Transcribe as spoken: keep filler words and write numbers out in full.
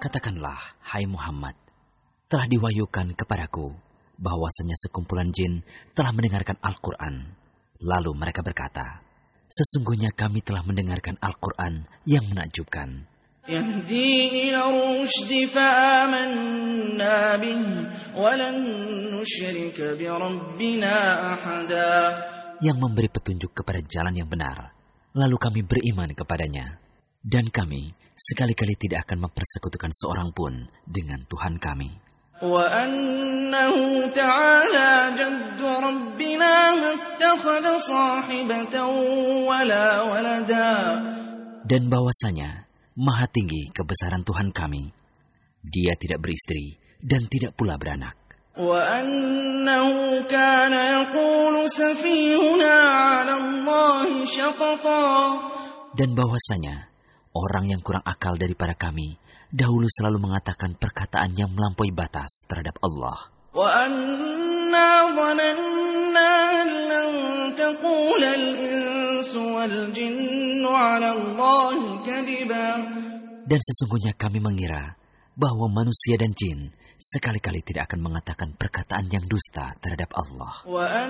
Katakanlah, hai Muhammad, telah diwahyukan kepadaku bahwasanya sekumpulan jin telah mendengarkan Al-Quran. Lalu mereka berkata, sesungguhnya kami telah mendengarkan Al-Quran yang menakjubkan. Yahdi ila rushdi fa'amanna bihi walan nusyrika bi rabbina ahada. Yang memberi petunjuk kepada jalan yang benar, lalu kami beriman kepadanya. Dan kami sekali-kali tidak akan mempersekutukan seorang pun dengan Tuhan kami. Wa annahu ta'ala jaddu rabbina mattakhadha sahibatan wala walada. Dan bahwasanya Maha tinggi kebesaran Tuhan kami, Dia tidak beristri dan tidak pula beranak. Wa annahu kana yaqulu safihuna 'ala Allahi syatata. Dan bahwasanya orang yang kurang akal daripada kami dahulu selalu mengatakan perkataan yang melampaui batas terhadap Allah. Wa anna dhananna an lan taqula al-insu wal jinnu 'ala Allahi kadiba. Dan sesungguhnya kami mengira bahwa manusia dan jin sekali-kali tidak akan mengatakan perkataan yang dusta terhadap Allah.